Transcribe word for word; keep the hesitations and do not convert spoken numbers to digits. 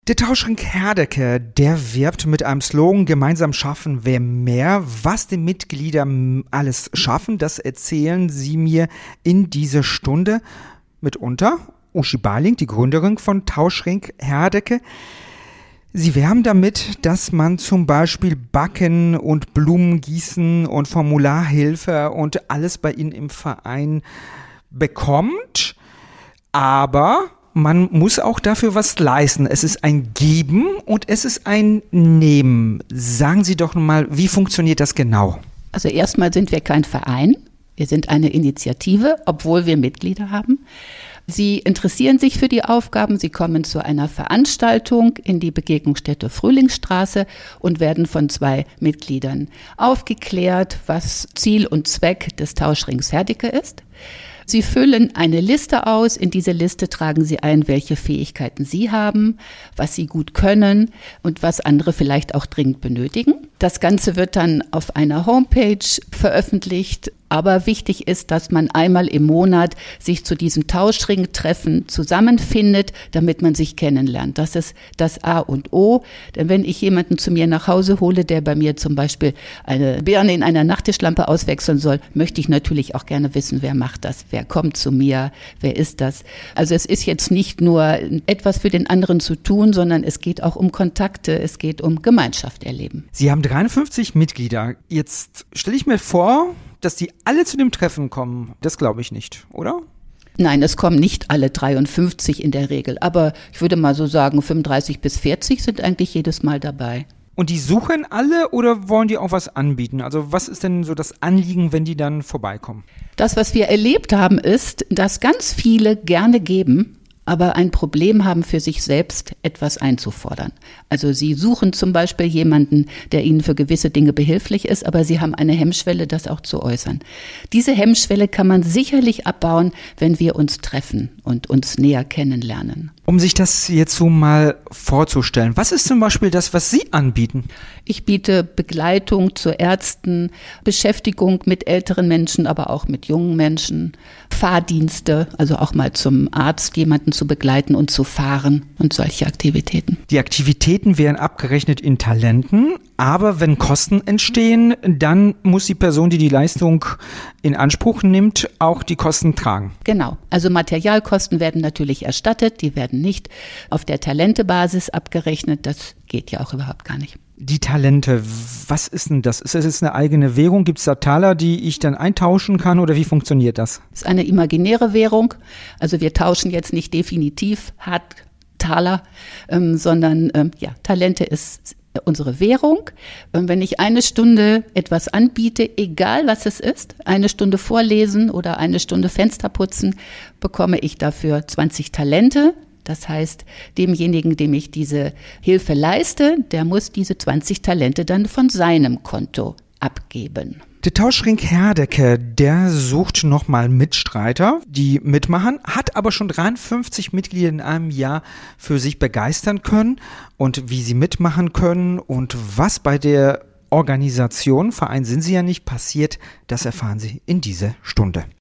Der Tauschring Herdecke, der wirbt mit einem Slogan „Gemeinsam schaffen wir mehr". Was die Mitglieder alles schaffen, das erzählen sie mir in dieser Stunde. Mitunter Uschi Barling, die Gründerin von Tauschring Herdecke. Sie werben damit, dass man zum Beispiel Backen und Blumen gießen und Formularhilfe und alles bei Ihnen im Verein bekommt, aber man muss auch dafür was leisten. Es ist ein Geben und es ist ein Nehmen. Sagen Sie doch mal, wie funktioniert das genau? Also erstmal sind wir kein Verein. Wir sind eine Initiative, obwohl wir Mitglieder haben. Sie interessieren sich für die Aufgaben. Sie kommen zu einer Veranstaltung in die Begegnungsstätte Frühlingsstraße und werden von zwei Mitgliedern aufgeklärt, was Ziel und Zweck des Tauschrings Herdecke ist. Sie füllen eine Liste aus. In diese Liste tragen Sie ein, welche Fähigkeiten Sie haben, was Sie gut können und was andere vielleicht auch dringend benötigen. Das Ganze wird dann auf einer Homepage veröffentlicht. Aber wichtig ist, dass man einmal im Monat sich zu diesem Tauschring-Treffen zusammenfindet, damit man sich kennenlernt. Das ist das A und O. Denn wenn ich jemanden zu mir nach Hause hole, der bei mir zum Beispiel eine Birne in einer Nachttischlampe auswechseln soll, möchte ich natürlich auch gerne wissen, wer macht das, wer kommt zu mir, wer ist das. Also es ist jetzt nicht nur etwas für den anderen zu tun, sondern es geht auch um Kontakte, es geht um Gemeinschaft erleben. Sie haben dreiundfünfzig Mitglieder. Jetzt stelle ich mir vor, dass die alle zu dem Treffen kommen, das glaube ich nicht, oder? Nein, es kommen nicht alle dreiundfünfzig in der Regel, aber ich würde mal so sagen, fünfunddreißig bis vierzig sind eigentlich jedes Mal dabei. Und die suchen alle oder wollen die auch was anbieten? Also was ist denn so das Anliegen, wenn die dann vorbeikommen? Das, was wir erlebt haben, ist, dass ganz viele gerne geben, aber ein Problem haben, für sich selbst etwas einzufordern. Also sie suchen zum Beispiel jemanden, der ihnen für gewisse Dinge behilflich ist, aber sie haben eine Hemmschwelle, das auch zu äußern. Diese Hemmschwelle kann man sicherlich abbauen, wenn wir uns treffen und uns näher kennenlernen. Um sich das jetzt so mal vorzustellen, was ist zum Beispiel das, was Sie anbieten? Ich biete Begleitung zu Ärzten, Beschäftigung mit älteren Menschen, aber auch mit jungen Menschen, Fahrdienste, also auch mal zum Arzt jemanden zu begleiten und zu fahren und solche Aktivitäten. Die Aktivitäten werden abgerechnet in Talenten, aber wenn Kosten entstehen, dann muss die Person, die die Leistung in Anspruch nimmt, auch die Kosten tragen. Genau, also Materialkosten werden natürlich erstattet, die werden nicht auf der Talentebasis abgerechnet, das geht ja auch überhaupt gar nicht. Die Talente, was ist denn das? Ist das jetzt eine eigene Währung? Gibt es da Taler, die ich dann eintauschen kann oder wie funktioniert das? Das ist eine imaginäre Währung, also wir tauschen jetzt nicht definitiv hart Taler, ähm, sondern ähm, ja, Talente ist unsere Währung. Und wenn ich eine Stunde etwas anbiete, egal was es ist, eine Stunde vorlesen oder eine Stunde Fenster putzen, bekomme ich dafür zwanzig Talente. Das heißt, demjenigen, dem ich diese Hilfe leiste, der muss diese zwanzig Talente dann von seinem Konto abgeben. Der Tauschring Herdecke, der sucht nochmal Mitstreiter, die mitmachen, hat aber schon dreiundfünfzig Mitglieder in einem Jahr für sich begeistern können. Und wie sie mitmachen können und was bei der Organisation, Verein sind sie ja nicht, passiert, das erfahren Sie in dieser Stunde.